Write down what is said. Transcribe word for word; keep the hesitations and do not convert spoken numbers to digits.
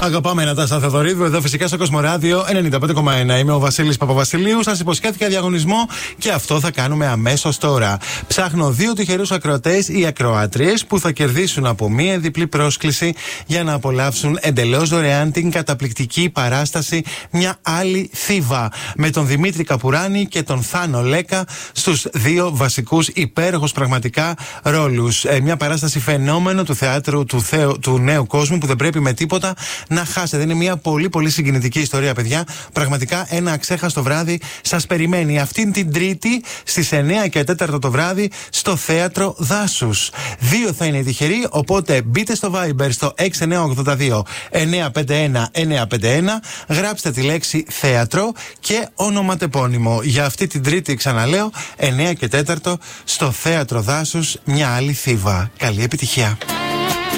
Αγαπάμε Νατάσα Θεοδωρίδου, εδώ φυσικά στο Κοσμοράδιο ενενήντα πέντε κόμμα ένα. Είμαι ο Βασίλης Παπαβασιλείου. Σας υποσχέθηκα διαγωνισμό και αυτό θα κάνουμε αμέσως τώρα. Ψάχνω δύο τυχερούς ακροατές ή ακροάτριες που θα κερδίσουν από μία διπλή πρόσκληση για να απολαύσουν εντελώς δωρεάν την καταπληκτική παράσταση Μια Άλλη Θήβα. Με τον Δημήτρη Καπουράνη και τον Θάνο Λέκα στους δύο βασικούς υπέροχους πραγματικά ρόλους. Ε, μια παράσταση φαινόμενο του θεάτρου του, θεο, του νέου κόσμου που δεν πρέπει με τίποτα να χάσετε. Είναι μια πολύ πολύ συγκινητική ιστορία, παιδιά. Πραγματικά ένα αξέχαστο βράδυ σας περιμένει αυτήν την Τρίτη στις εννιά και τέσσερα το βράδυ στο Θέατρο Δάσους. Δύο θα είναι οι τυχεροί, οπότε μπείτε στο Viber στο έξι εννιά οκτώ δύο εννιά πέντε ένα εννιά πέντε ένα, γράψτε τη λέξη θέατρο και ονοματεπώνυμο. Για αυτή την Τρίτη, ξαναλέω, εννιά και τέσσερα στο Θέατρο Δάσους, Μια Άλλη Θήβα. Καλή επιτυχία.